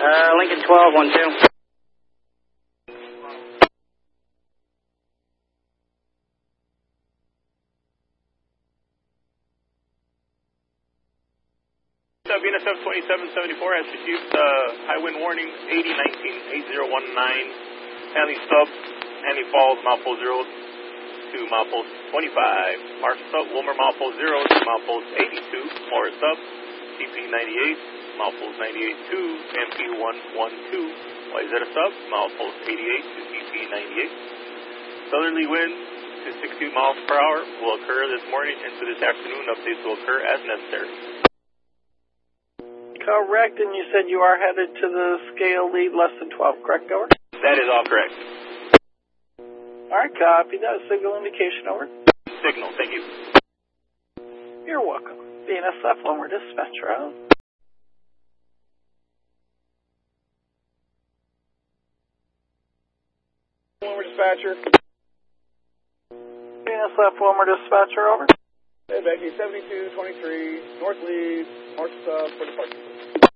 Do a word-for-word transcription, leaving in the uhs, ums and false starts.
Uh, Lincoln twelve, one two. Venus F twenty-seven seventy-four has received uh, high wind warning eighty nineteen eight zero one nine. Handling sub, handling falls, milepost zero to milepost twenty-five. Mark sub, Wilmer milepost zero to milepost eighty-two. Morris sub, C P ninety-eight, milepost ninety-eight to M P one one two. Y Z sub, milepost eighty-eight to C P ninety-eight. Southerly wind to sixty miles per hour will occur this morning into this afternoon. Updates will occur as necessary. Correct, and you said you are headed to the scale lead less than twelve, correct, over? That is all correct. All right, copy that. Signal indication, over. Signal, thank you. You're welcome. B N S F, Wilmer dispatcher out. Wilmer dispatcher. B N S F, Wilmer dispatcher, over. Hey, Becky, seventy-two twenty-three, north lead, north sub for departure.